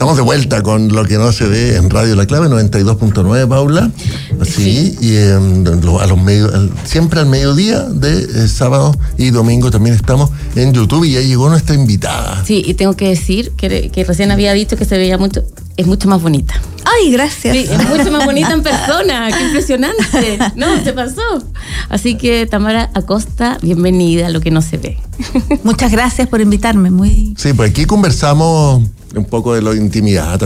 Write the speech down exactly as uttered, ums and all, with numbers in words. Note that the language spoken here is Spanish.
estamos de vuelta con Lo que no se ve en Radio La Clave, noventa y dos punto nueve, Paula. Sí, y eh, a los medio, siempre al mediodía de eh, sábado y domingo también estamos en YouTube y ya llegó nuestra invitada. Sí, y tengo que decir que, que recién había dicho que se veía mucho, es mucho más bonita. Ay, gracias. Sí, es mucho más bonita en persona, qué impresionante. No, se pasó. Así que Tamara Acosta, bienvenida a Lo que no se ve. Muchas gracias por invitarme. Muy... Sí, pues aquí conversamos un poco de la intimidad